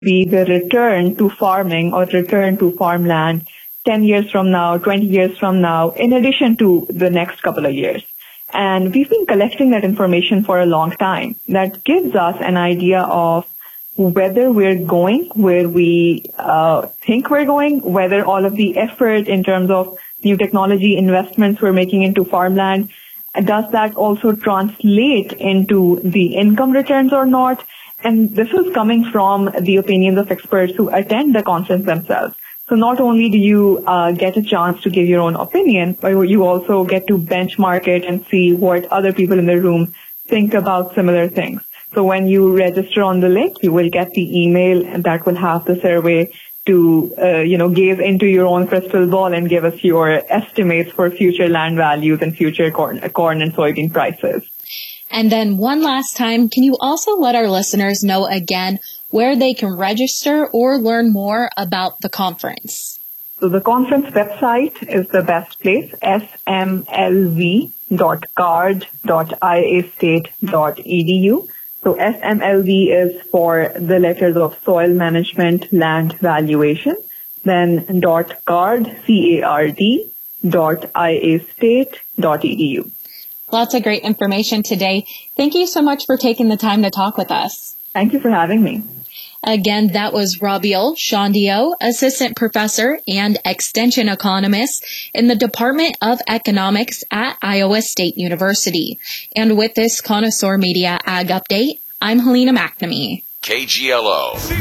be the return to farming or return to farmland 10 years from now, 20 years from now, in addition to the next couple of years. And we've been collecting that information for a long time. That gives us an idea of whether we're going where we think we're going, whether all of the effort in terms of new technology investments we're making into farmland, does that also translate into the income returns or not? And this is coming from the opinions of experts who attend the conference themselves. So not only do you get a chance to give your own opinion, but you also get to benchmark it and see what other people in the room think about similar things. So when you register on the link, you will get the email and that will have the survey to, gaze into your own crystal ball and give us your estimates for future land values and future corn and soybean prices. And then one last time, can you also let our listeners know again where they can register or learn more about the conference? So the conference website is the best place, smlv.card.iastate.edu. So SMLV is for the letters of soil management land valuation, then .card, CARD.iastate.edu. Lots of great information today. Thank you so much for taking the time to talk with us. Thank you for having me. Again, that was Rabiul Shandio, Assistant Professor and Extension Economist in the Department of Economics at Iowa State University. And with this Connoisseur Media Ag Update, I'm Helena McNamee. KGLO.